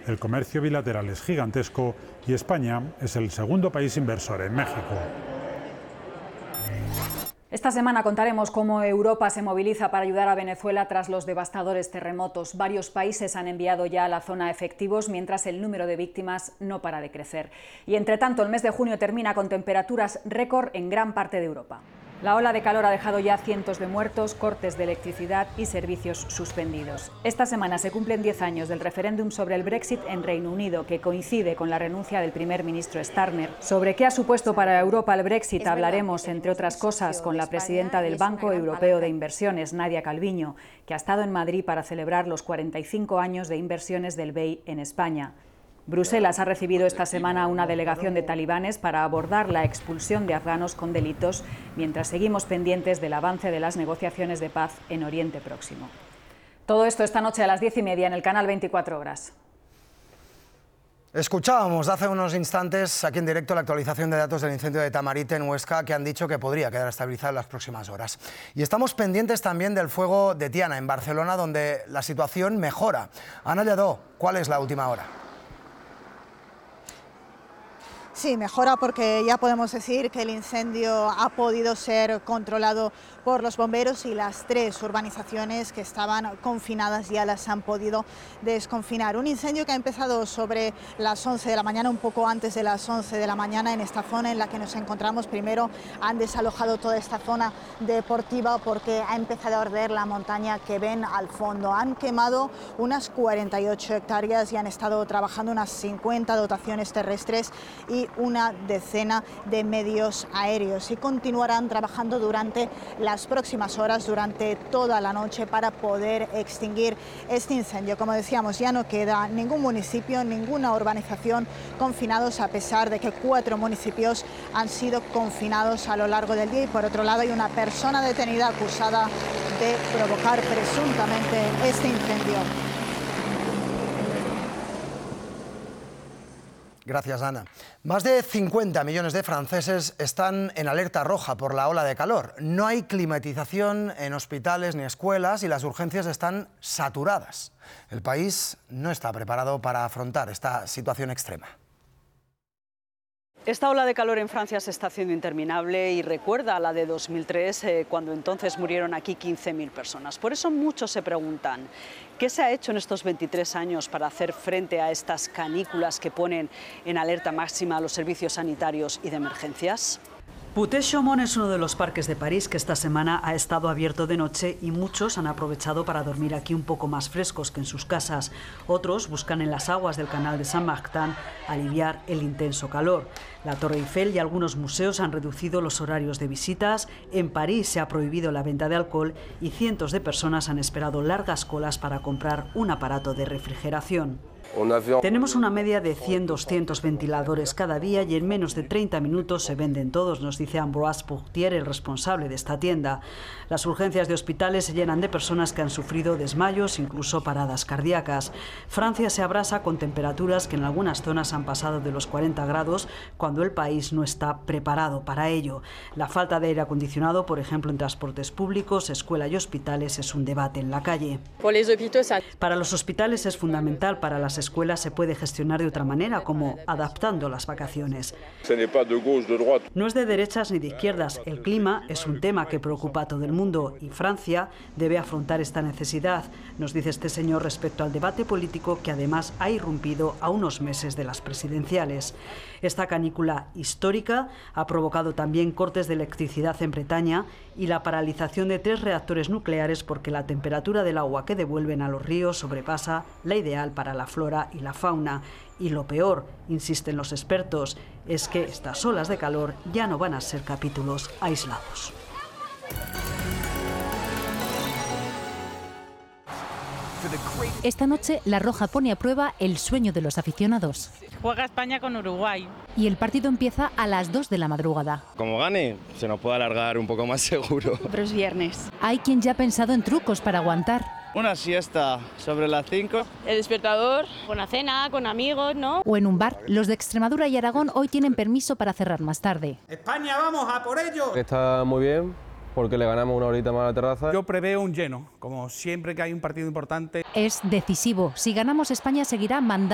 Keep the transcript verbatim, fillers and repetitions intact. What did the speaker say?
El comercio bilateral es gigantesco y España es el segundo país inversor en México. Esta semana contaremos cómo Europa se moviliza para ayudar a Venezuela tras los devastadores terremotos. Varios países han enviado ya a la zona efectivos, mientras el número de víctimas no para de crecer. Y entre tanto, el mes de junio termina con temperaturas récord en gran parte de Europa. La ola de calor ha dejado ya cientos de muertos, cortes de electricidad y servicios suspendidos. Esta semana se cumplen diez años del referéndum sobre el Brexit en Reino Unido, que coincide con la renuncia del primer ministro Starmer. Sobre qué ha supuesto para Europa el Brexit hablaremos, entre otras cosas, con la presidenta del Banco Europeo de Inversiones, Nadia Calviño, que ha estado en Madrid para celebrar los cuarenta y cinco años de inversiones del B E I en España. Bruselas ha recibido esta semana a una delegación de talibanes para abordar la expulsión de afganos con delitos, mientras seguimos pendientes del avance de las negociaciones de paz en Oriente Próximo. Todo esto esta noche a las diez y media en el canal veinticuatro horas. Escuchábamos hace unos instantes aquí en directo la actualización de datos del incendio de Tamarite en Huesca, que han dicho que podría quedar estabilizado en las próximas horas. Y estamos pendientes también del fuego de Tiana en Barcelona, donde la situación mejora. Ana Lledó, ¿cuál es la última hora? Sí, mejora porque ya podemos decir que el incendio ha podido ser controlado por los bomberos y las tres urbanizaciones que estaban confinadas ya las han podido desconfinar. Un incendio que ha empezado sobre las once de la mañana, un poco antes de las once de la mañana, en esta zona en la que nos encontramos. Primero han desalojado toda esta zona deportiva porque ha empezado a arder la montaña que ven al fondo. Han quemado unas cuarenta y ocho hectáreas y han estado trabajando unas cincuenta dotaciones terrestres y una decena de medios aéreos, y continuarán trabajando durante las próximas horas, durante toda la noche, para poder extinguir este incendio. Como decíamos, ya no queda ningún municipio, ninguna urbanización confinados, a pesar de que cuatro municipios han sido confinados a lo largo del día. Y por otro lado, hay una persona detenida acusada de provocar presuntamente este incendio. Gracias, Ana. Más de cincuenta millones de franceses están en alerta roja por la ola de calor. No hay climatización en hospitales ni escuelas y las urgencias están saturadas. El país no está preparado para afrontar esta situación extrema. Esta ola de calor en Francia se está haciendo interminable y recuerda a la de dos mil tres, eh, cuando entonces murieron aquí quince mil personas. Por eso muchos se preguntan, ¿qué se ha hecho en estos veintitrés años para hacer frente a estas canículas que ponen en alerta máxima a los servicios sanitarios y de emergencias? Putet-Chaumont es uno de los parques de París que esta semana ha estado abierto de noche y muchos han aprovechado para dormir aquí un poco más frescos que en sus casas. Otros buscan en las aguas del canal de Saint-Martin aliviar el intenso calor. La Torre Eiffel y algunos museos han reducido los horarios de visitas. En París se ha prohibido la venta de alcohol y cientos de personas han esperado largas colas para comprar un aparato de refrigeración. Tenemos una media de cien a doscientos ventiladores cada día y en menos de treinta minutos se venden todos, nos dice Ambroise Pourtier, el responsable de esta tienda. Las urgencias de hospitales se llenan de personas que han sufrido desmayos, incluso paradas cardíacas. Francia se abrasa con temperaturas que en algunas zonas han pasado de los cuarenta grados, cuando el país no está preparado para ello. La falta de aire acondicionado, por ejemplo, en transportes públicos, escuela y hospitales, es un debate en la calle. Para los hospitales es fundamental, para las escuelas se puede gestionar de otra manera, como adaptando las vacaciones. No es de derechas ni de izquierdas, el clima es un tema que preocupa a todo el mundo y Francia debe afrontar esta necesidad, nos dice este señor respecto al debate político que además ha irrumpido a unos meses de las presidenciales. Esta canícula histórica ha provocado también cortes de electricidad en Bretaña y la paralización de tres reactores nucleares porque la temperatura del agua que devuelven a los ríos sobrepasa la ideal para la flora y la fauna. Y lo peor, insisten los expertos, es que estas olas de calor ya no van a ser capítulos aislados. Esta noche La Roja pone a prueba el sueño de los aficionados. Juega España con Uruguay. Y el partido empieza a las dos de la madrugada. Como gane, se nos puede alargar un poco más seguro. Pero es viernes. Hay quien ya ha pensado en trucos para aguantar. Una siesta sobre las cinco. El despertador, con una cena, con amigos, ¿no? O en un bar. Los de Extremadura y Aragón hoy tienen permiso para cerrar más tarde. ¡España, vamos a por ello! Está muy bien, porque le ganamos una horita más a la terraza. Yo preveo un lleno, como siempre que hay un partido importante. Es decisivo. Si ganamos, España seguirá mandando.